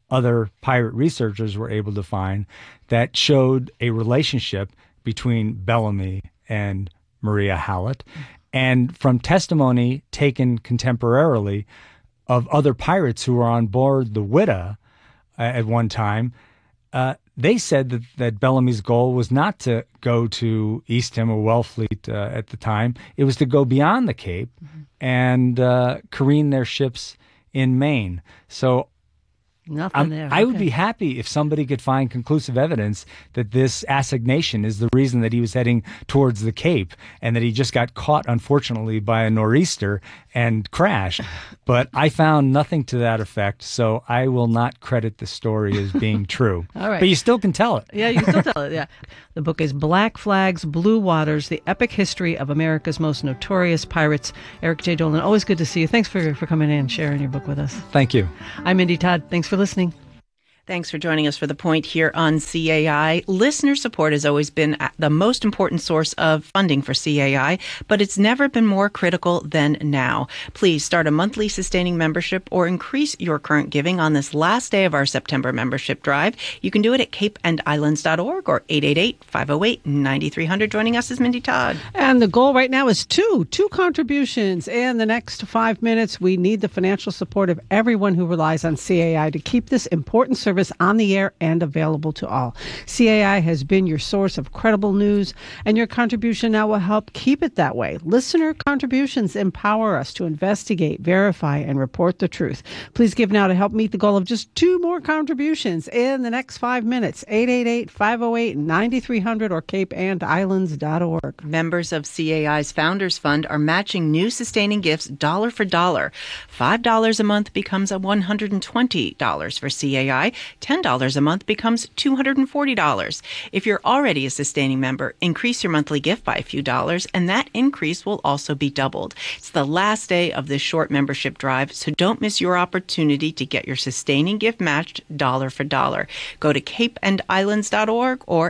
[SPEAKER 1] other pirate researchers were able to find that showed a relationship between Bellamy and Maria Hallett. And from testimony taken contemporarily of other pirates who were on board the Whydah at one time, they said that Bellamy's goal was not to go to Eastham or Wellfleet at the time. It was to go beyond the Cape and careen their ships in Maine. So
[SPEAKER 2] Nothing there.
[SPEAKER 1] I would be happy if somebody could find conclusive evidence that this assignation is the reason that he was heading towards the Cape and that he just got caught, unfortunately, by a nor'easter and crashed. But I found nothing to that effect, so I will not credit the story as being true.
[SPEAKER 2] All right.
[SPEAKER 1] But you still can tell it.
[SPEAKER 2] Yeah, you can still tell it, yeah. The book is Black Flags, Blue Waters, The Epic History of America's Most Notorious Pirates. Eric J. Dolin, always good to see you. Thanks for coming in and sharing your book with us.
[SPEAKER 1] Thank you.
[SPEAKER 2] I'm Mindy Todd. Thanks for listening.
[SPEAKER 3] Thanks for joining us for The Point here on CAI. Listener support has always been the most important source of funding for CAI, but it's never been more critical than now. Please start a monthly sustaining membership or increase your current giving on this last day of our September membership drive. You can do it at capeandislands.org or 888-508-9300. Joining us is Mindy Todd.
[SPEAKER 4] And the goal right now is two contributions. In the next 5 minutes, we need the financial support of everyone who relies on CAI to keep this important service on the air and available to all. CAI has been your source of credible news, and your contribution now will help keep it that way. Listener contributions empower us to investigate, verify, and report the truth. Please give now to help meet the goal of just 2 more contributions in the next 5 minutes. 888-508-9300 or capeandislands.org.
[SPEAKER 3] Members of CAI's Founders Fund are matching new sustaining gifts dollar for dollar. $5 a month becomes $120 for CAI. $10 a month becomes $240. If you're already a sustaining member, increase your monthly gift by a few dollars, and that increase will also be doubled. It's the last day of this short membership drive, so don't miss your opportunity to get your sustaining gift matched dollar for dollar. Go to capeandislands.org or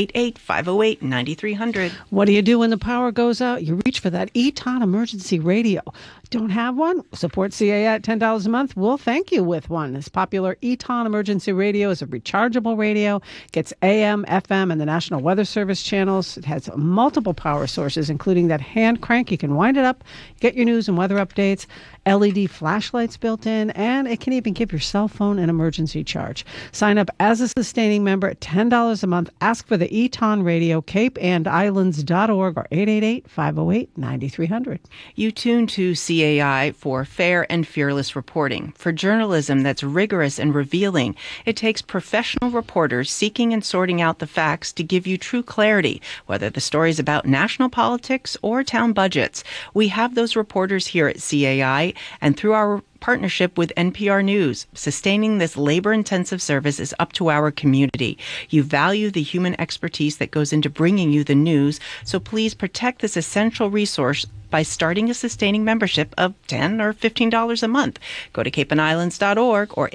[SPEAKER 3] 888-508-9300.
[SPEAKER 4] What do you do when the power goes out? You reach for that Eton emergency radio. Don't have one? Support CAI at $10 a month. We'll thank you with one. This popular Eton emergency radio is a rechargeable radio. Gets AM, FM, and the National Weather Service channels. It has multiple power sources, including that hand crank. You can wind it up, get your news and weather updates, LED flashlights built in, and it can even give your cell phone an emergency charge. Sign up as a sustaining member at $10 a month. Ask for the Eton radio, capeandislands.org or 888-508-9300.
[SPEAKER 3] You tune to CAI for fair and fearless reporting, for journalism that's rigorous and revealing. It takes professional reporters seeking and sorting out the facts to give you true clarity, whether the story's about national politics or town budgets. We have those reporters here at CAI, and through our partnership with NPR News. Sustaining this labor-intensive service is up to our community. You value the human expertise that goes into bringing you the news, so please protect this essential resource by starting a sustaining membership of $10 or $15 a month. Go to capeandislands.org or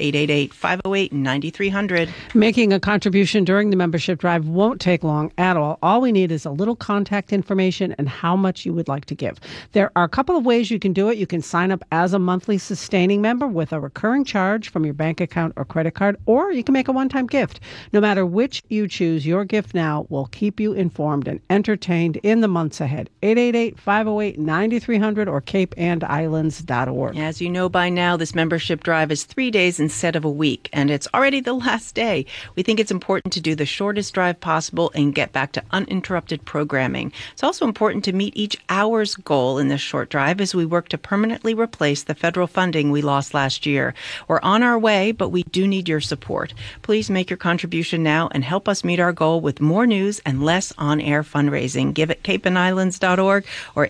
[SPEAKER 3] 888-508-9300.
[SPEAKER 4] Making a contribution during the membership drive won't take long at all. All we need is a little contact information and how much you would like to give. There are a couple of ways you can do it. You can sign up as a monthly sustaining member with a recurring charge from your bank account or credit card, or you can make a one-time gift. No matter which you choose, your gift now will keep you informed and entertained in the months ahead. 888-508-9300 or capeandislands.org.
[SPEAKER 3] As you know by now, this membership drive is 3 days instead of a week, and it's already the last day. We think it's important to do the shortest drive possible and get back to uninterrupted programming. It's also important to meet each hour's goal in this short drive as we work to permanently replace the federal funding we lost last year. We're on our way, but we do need your support. Please make your contribution now and help us meet our goal with more news and less on-air fundraising. Give at capeandislands.org or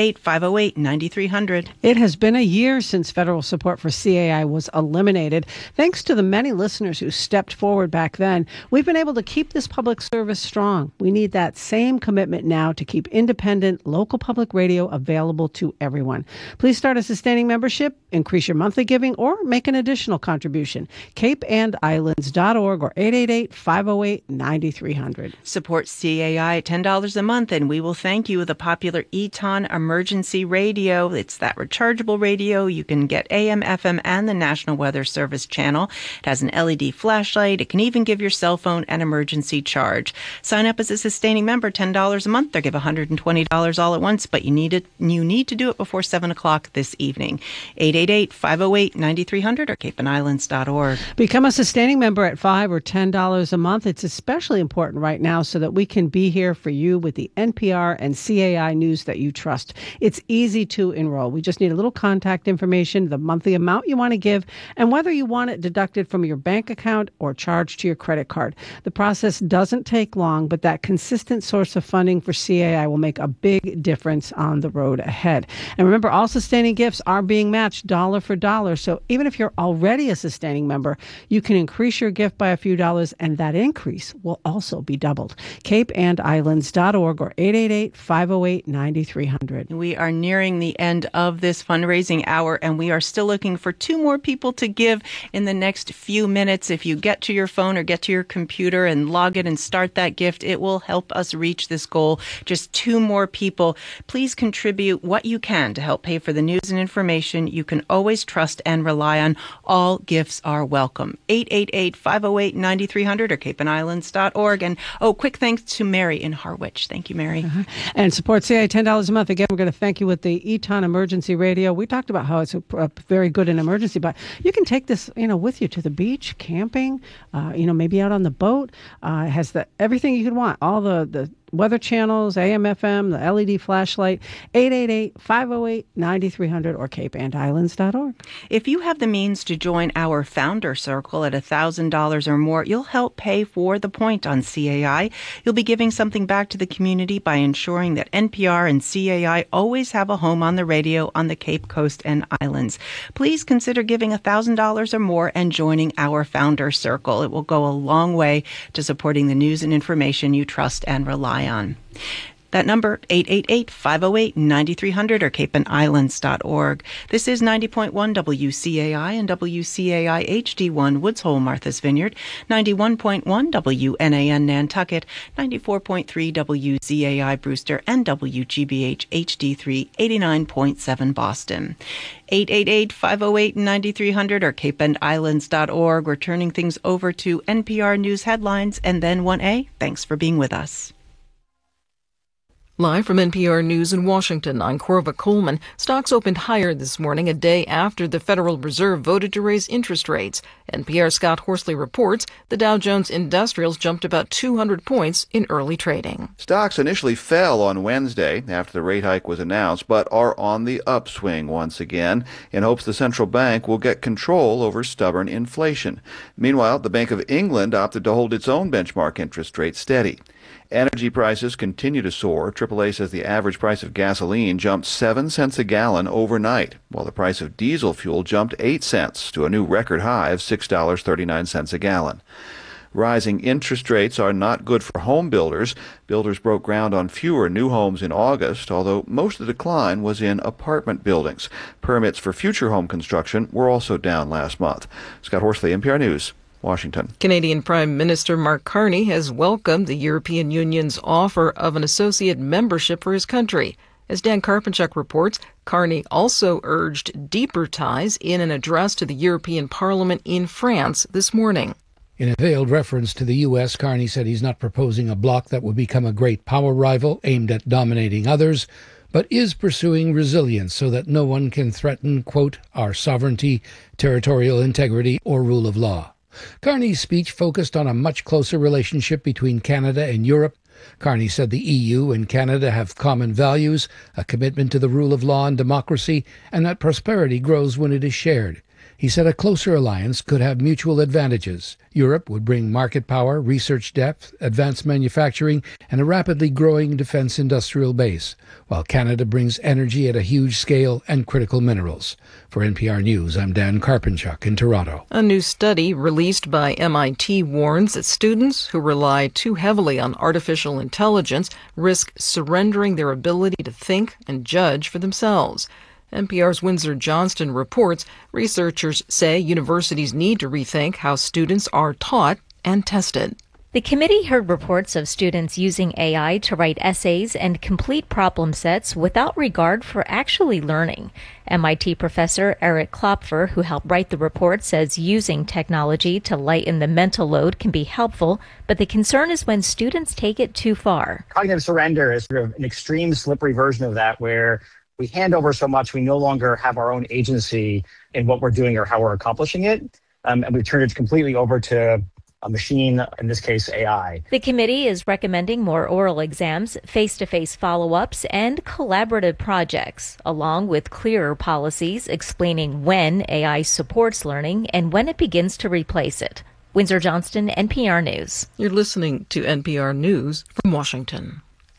[SPEAKER 3] 888-508-9300.
[SPEAKER 4] It has been a year since federal support for CAI was eliminated. Thanks to the many listeners who stepped forward back then, we've been able to keep this public service strong. We need that same commitment now to keep independent, local public radio available to everyone. Please start a sustaining membership, increase your monthly giving, or make an additional contribution. capeandislands.org or 888-508-9300.
[SPEAKER 3] Support CAI at $10 a month, and we will thank you with a popular Eton emergency Emergency Radio. It's that rechargeable radio. You can get AM, FM, and the National Weather Service channel. It has an LED flashlight. It can even give your cell phone an emergency charge. Sign up as a sustaining member, $10 a month, or give $120 all at once, but you need to do it before 7 o'clock this evening. 888-508-9300 or capeandislands.org.
[SPEAKER 4] Become a sustaining member at $5 or $10 a month. It's especially important right now so that we can be here for you with the NPR and CAI news that you trust. It's easy to enroll. We just need a little contact information, the monthly amount you want to give, and whether you want it deducted from your bank account or charged to your credit card. The process doesn't take long, but that consistent source of funding for CAI will make a big difference on the road ahead. And remember, all sustaining gifts are being matched dollar for dollar. So even if you're already a sustaining member, you can increase your gift by a few dollars, and that increase will also be doubled. capeandislands.org or 888-508-9300.
[SPEAKER 3] We are nearing the end of this fundraising hour, and we are still looking for 2 more people to give in the next few minutes. If you get to your phone or get to your computer and log in and start that gift, it will help us reach this goal. Just 2 more people. Please contribute what you can to help pay for the news and information you can always trust and rely on. All gifts are welcome. 888-508-9300 or capeandislands.org. And quick thanks to Mary in Harwich. Thank you, Mary.
[SPEAKER 4] And support CAI $10 a month. Again, we're going to thank you with the Eton Emergency Radio. We talked about how it's very good in emergency, but you can take this, with you to the beach, camping, maybe out on the boat. It has everything you could want, all the weather channels, AM, FM, the LED flashlight, 888-508-9300 or capeandislands.org.
[SPEAKER 3] If you have the means to join our Founder Circle at $1,000 or more, you'll help pay for The Point on CAI. You'll be giving something back to the community by ensuring that NPR and CAI always have a home on the radio on the Cape Coast and Islands. Please consider giving $1,000 or more and joining our Founder Circle. It will go a long way to supporting the news and information you trust and rely on. That number, 888-508-9300 or capeandislands.org. This is 90.1 WCAI and WCAI HD1 Woods Hole, Martha's Vineyard, 91.1 WNAN Nantucket, 94.3 WZAI Brewster, and WGBH HD3 89.7 Boston. 888-508-9300 or capeandislands.org. We're turning things over to NPR News headlines and then 1A. Thanks for being with us.
[SPEAKER 5] Live from NPR News in Washington, I'm Corva Coleman. Stocks opened higher this morning, a day after the Federal Reserve voted to raise interest rates. NPR's Scott Horsley reports the Dow Jones Industrials jumped about 200 points in early trading.
[SPEAKER 6] Stocks initially fell on Wednesday after the rate hike was announced, but are on the upswing once again in hopes the central bank will get control over stubborn inflation. Meanwhile, the Bank of England opted to hold its own benchmark interest rate steady. Energy prices continue to soar. AAA says the average price of gasoline jumped 7 cents a gallon overnight, while the price of diesel fuel jumped 8 cents to a new record high of $6.39 a gallon. Rising interest rates are not good for home builders. Builders broke ground on fewer new homes in August, although most of the decline was in apartment buildings. Permits for future home construction were also down last month. Scott Horsley, NPR News, Washington.
[SPEAKER 5] Canadian Prime Minister Mark Carney has welcomed the European Union's offer of an associate membership for his country. As Dan Karpenchuk reports, Carney also urged deeper ties in an address to the European Parliament in France this morning.
[SPEAKER 7] In a veiled reference to the U.S., Carney said he's not proposing a bloc that would become a great power rival aimed at dominating others, but is pursuing resilience so that no one can threaten, quote, our sovereignty, territorial integrity, or rule of law. Carney's speech focused on a much closer relationship between Canada and Europe. Carney said the EU and Canada have common values, a commitment to the rule of law and democracy, and that prosperity grows when it is shared. He said a closer alliance could have mutual advantages. Europe would bring market power, research depth, advanced manufacturing, and a rapidly growing defense industrial base, while Canada brings energy at a huge scale and critical minerals. For NPR News, I'm Dan Karpenchuk in Toronto.
[SPEAKER 5] A new study released by MIT warns that students who rely too heavily on artificial intelligence risk surrendering their ability to think and judge for themselves. NPR's Windsor Johnston reports researchers say universities need to rethink how students are taught and tested.
[SPEAKER 8] The committee heard reports of students using AI to write essays and complete problem sets without regard for actually learning. MIT professor Eric Klopfer, who helped write the report, says using technology to lighten the mental load can be helpful, but the concern is when students take it too far.
[SPEAKER 9] Cognitive surrender is sort of an extreme, slippery version of that, where we hand over so much we no longer have our own agency in what we're doing or how we're accomplishing it, and we turn it completely over to a machine, in this case, AI.
[SPEAKER 8] The committee is recommending more oral exams, face-to-face follow-ups, and collaborative projects, along with clearer policies explaining when AI supports learning and when it begins to replace it. Windsor Johnston, NPR News.
[SPEAKER 5] You're listening to NPR News from Washington.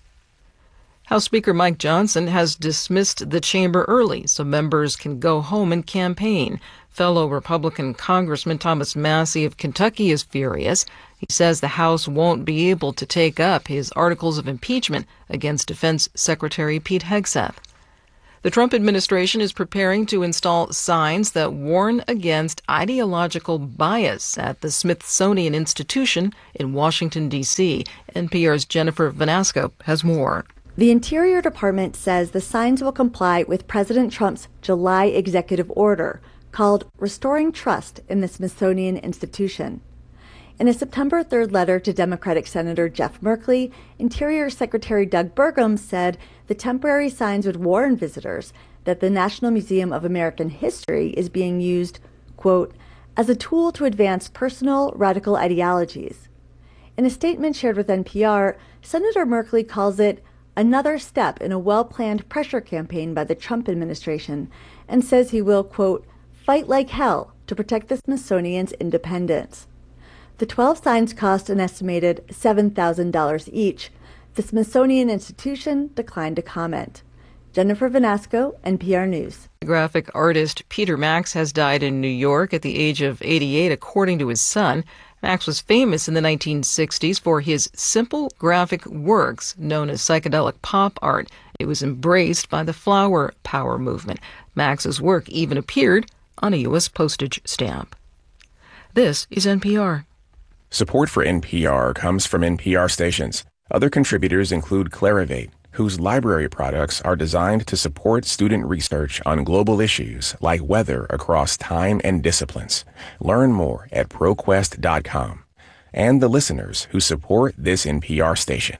[SPEAKER 5] House Speaker Mike Johnson has dismissed the chamber early so members can go home and campaign. Fellow Republican Congressman Thomas Massie of Kentucky is furious. He says the House won't be able to take up his articles of impeachment against Defense Secretary Pete Hegseth. The Trump administration is preparing to install signs that warn against ideological bias at the Smithsonian Institution in Washington, D.C. NPR's Jennifer Vanasco has more.
[SPEAKER 10] The Interior Department says the signs will comply with President Trump's July executive order called Restoring Trust in the Smithsonian Institution. In a September 3rd letter to Democratic Senator Jeff Merkley, Interior Secretary Doug Burgum said the temporary signs would warn visitors that the National Museum of American History is being used, quote, as a tool to advance personal radical ideologies. In a statement shared with NPR, Senator Merkley calls it another step in a well-planned pressure campaign by the Trump administration and says he will, quote, fight like hell to protect the Smithsonian's independence. The 12 signs cost an estimated $7,000 each. The Smithsonian Institution declined to comment. Jennifer Vanasco, NPR News.
[SPEAKER 5] Graphic artist Peter Max has died in New York at the age of 88, according to his son. Max was famous in the 1960s for his simple graphic works known as psychedelic pop art. It was embraced by the flower power movement. Max's work even appeared on a U.S. postage stamp. This is NPR.
[SPEAKER 11] Support for NPR comes from NPR stations. Other contributors include Clarivate, whose library products are designed to support student research on global issues like weather across time and disciplines. Learn more at ProQuest.com. And the listeners who support this NPR station.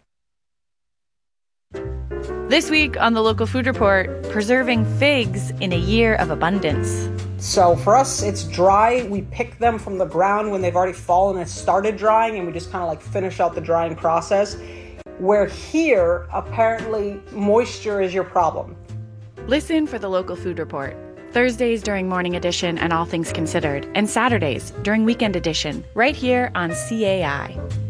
[SPEAKER 12] This week on the Local Food Report, preserving figs in a year of abundance.
[SPEAKER 13] So for us, it's dry. We pick them from the ground when they've already fallen and started drying, and we just kind of like finish out the drying process. Where here, apparently, moisture is your problem.
[SPEAKER 12] Listen for the Local Food Report. Thursdays during Morning Edition and All Things Considered, and Saturdays during Weekend Edition, right here on CAI.